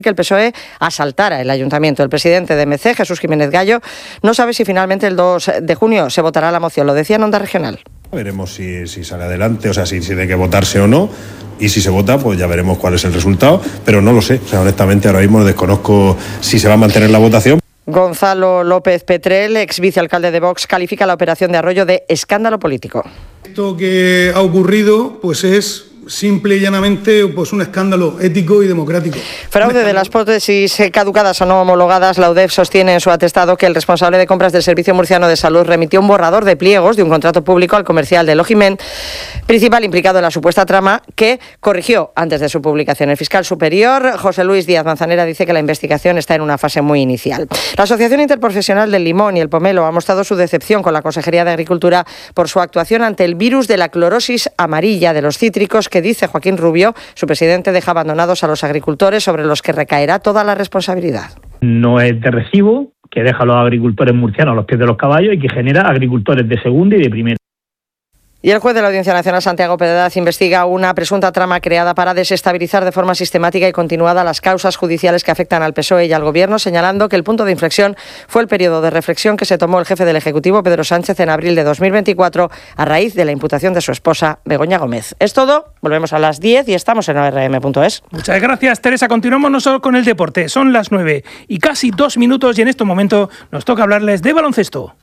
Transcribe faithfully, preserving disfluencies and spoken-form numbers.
que el P S O E asaltara el ayuntamiento. El presidente de M C, Jesús Jiménez Gallo, no sabe si finalmente el dos de junio se votará la moción. Lo decía en Onda Regional. Veremos si, si sale adelante, o sea, si, si tiene que votarse o no. Y si se vota, pues ya veremos cuál es el resultado. Pero no lo sé. O sea, honestamente, ahora mismo desconozco si se va a mantener la votación. Gonzalo López Petrel, ex vicealcalde de Vox, califica la operación de Arroyo de escándalo político. Esto que ha ocurrido, pues es simple y llanamente pues un escándalo ético y democrático. Fraude de las prótesis caducadas o no homologadas. La U D E F sostiene en su atestado que el responsable de compras del Servicio Murciano de Salud remitió un borrador de pliegos de un contrato público al comercial de Logimén, principal implicado en la supuesta trama, que corrigió antes de su publicación. El fiscal superior, José Luis Díaz Manzanera, dice que la investigación está en una fase muy inicial. La Asociación Interprofesional del Limón y el Pomelo ha mostrado su decepción con la Consejería de Agricultura por su actuación ante el virus de la clorosis amarilla de los cítricos, que dice Joaquín Rubio, su presidente, deja abandonados a los agricultores, sobre los que recaerá toda la responsabilidad. No es de recibo que deja a los agricultores murcianos a los pies de los caballos y que genera agricultores de segunda y de primera. Y el juez de la Audiencia Nacional, Santiago Pedraz, investiga una presunta trama creada para desestabilizar de forma sistemática y continuada las causas judiciales que afectan al P S O E y al Gobierno, señalando que el punto de inflexión fue el periodo de reflexión que se tomó el jefe del Ejecutivo, Pedro Sánchez, en abril de dos mil veinticuatro, a raíz de la imputación de su esposa, Begoña Gómez. Es todo, volvemos a las diez y estamos en O R M punto es. Muchas gracias, Teresa. Continuamos nosotros con el deporte. Son las nueve y casi dos minutos y en este momento nos toca hablarles de baloncesto.